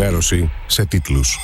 ενημέρωση σε τίτλους.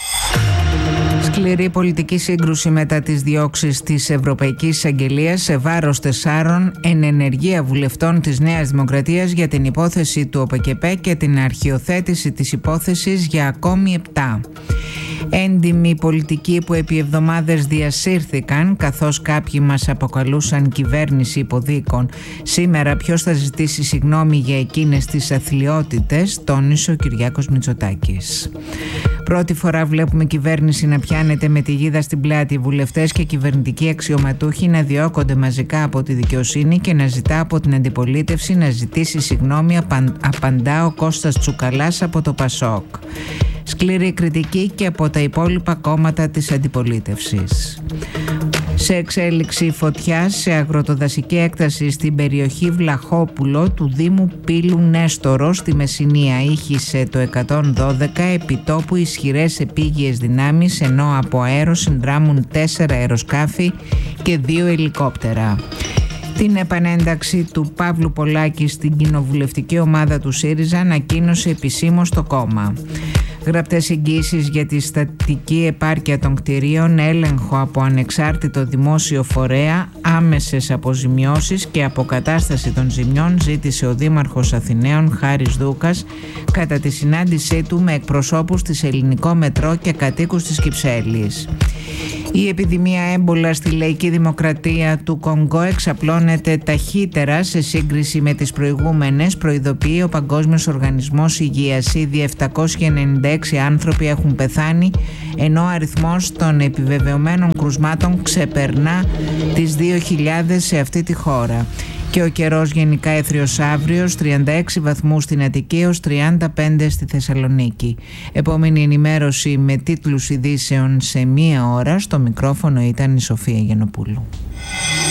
Σκληρή πολιτική σύγκρουση μετά τις διώξεις της Ευρωπαϊκής Εισαγγελίας σε βάρος 4 εν ενεργεία βουλευτών της Νέας Δημοκρατίας για την υπόθεση του ΟΠΚΠ και την αρχιοθέτηση της υπόθεσης για ακόμη 7. Έντιμοι πολιτικοί που επί εβδομάδες διασύρθηκαν, καθώς κάποιοι μας αποκαλούσαν κυβέρνηση υποδίκων. Σήμερα ποιος θα ζητήσει συγγνώμη για εκείνες τις αθλιότητες, τόνισε ο Κυριάκος Μητσοτάκης. Πρώτη φορά βλέπουμε κυβέρνηση να πιάνεται με τη γίδα στην πλάτη, βουλευτές και κυβερνητικοί αξιωματούχοι να διώκονται μαζικά από τη δικαιοσύνη και να ζητά από την αντιπολίτευση να ζητήσει συγγνώμη, απαντά ο Κώστας Τσουκαλάς από το ΠΑΣΟΚ. Σκληρή κριτική και από τα υπόλοιπα κόμματα της αντιπολίτευσης. Σε εξέλιξη φωτιά σε αγροτοδασική έκταση στην περιοχή Βλαχόπουλο του Δήμου Πύλου Νέστορο στη Μεσσηνία ήχησε το 112 επιτόπου ισχυρές επίγειες δυνάμεις, ενώ από αέρο συνδράμουν 4 αεροσκάφη και 2 ελικόπτερα. Την επανένταξη του Παύλου Πολάκη στην κοινοβουλευτική ομάδα του ΣΥΡΙΖΑ ανακοίνωσε επισήμως το κόμμα. Γραπτές εγγύησεις για τη στατική επάρκεια των κτηρίων, έλεγχο από ανεξάρτητο δημόσιο φορέα, άμεσες αποζημιώσεις και αποκατάσταση των ζημιών ζήτησε ο Δήμαρχος Αθηναίων Χάρης Δούκας κατά τη συνάντησή του με εκπροσώπους της Ελληνικό Μετρό και κατοίκους της Κυψέλης. Η επιδημία έμπολα στη λαϊκή δημοκρατία του Κονγκό εξαπλώνεται ταχύτερα σε σύγκριση με τις προηγούμενες, προειδοποιεί ο Παγκόσμιος Οργανισμός Υγείας. Ήδη 796 άνθρωποι έχουν πεθάνει, ενώ ο αριθμός των επιβεβαιωμένων κρουσμάτων ξεπερνά τις 2.000 σε αυτή τη χώρα. Και ο καιρός γενικά έθριος αύριος, 36 βαθμούς στην Αττική έως 35 στη Θεσσαλονίκη. Επόμενη ενημέρωση με τίτλους ειδήσεων σε 1 ώρα. Στο μικρόφωνο ήταν η Σοφία Γενοπούλου.